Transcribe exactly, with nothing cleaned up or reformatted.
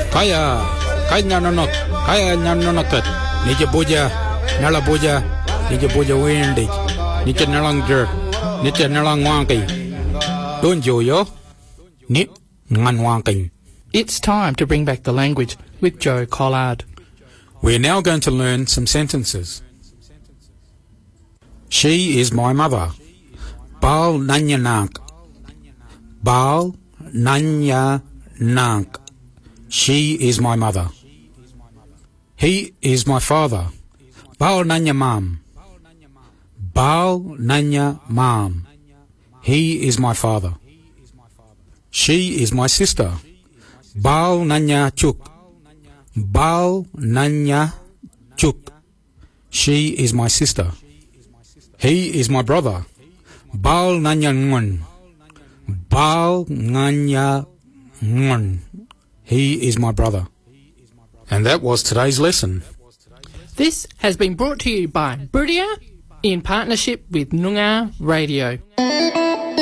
Kaya, kaya nanok, kaya nanonokat. Nija boja, nala boja, nija boja windy. Nija nalang jerk, nija nalang wanky. Don't you yo? Nit ngan wanking. It's time to bring back the language with Joe Collard. We're now going to learn some sentences. She is my mother. Bal nanya nank. Bal nanya nank. She is my mother. He is my father. Bal nanya mam. Bal nanya mam. He is my father. She is my sister. Bal nanya chuk. Bal nanya chuk. She is my sister. He is my brother. Bal nanya ngon. Bal nanya ngon. He is my brother. And that was today's lesson. This has been brought to you by Buriya in partnership with Noongar Radio.